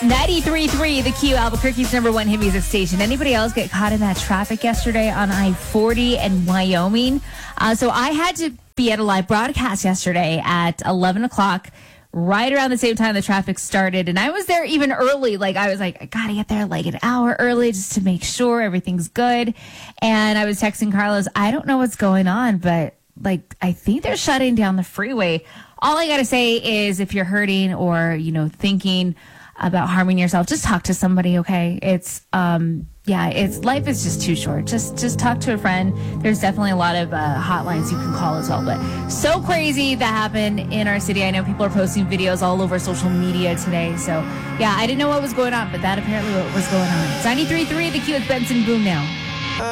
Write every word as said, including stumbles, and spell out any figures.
ninety-three point three, The Q, Albuquerque's number one hit music station. Anybody else get caught in that traffic yesterday on I forty in Wyoming? Uh, so I had to be at a live broadcast yesterday at eleven o'clock, right around the same time the traffic started. And I was there even early. Like, I was like, I got to get there like an hour early just to make sure everything's good. And I was texting Carlos, I don't know what's going on, but like, I think they're shutting down the freeway. All I got to say is if you're hurting or, you know, thinking about harming yourself, just talk to somebody, okay? It's, um, yeah, it's, life is just too short. Just, just talk to a friend. There's definitely a lot of uh, hotlines you can call as well. But so crazy that happened in our city. I know people are posting videos all over social media today. So, yeah, I didn't know what was going on, but that apparently what was going on. It's ninety-three point three, The Q with Benson Boom now.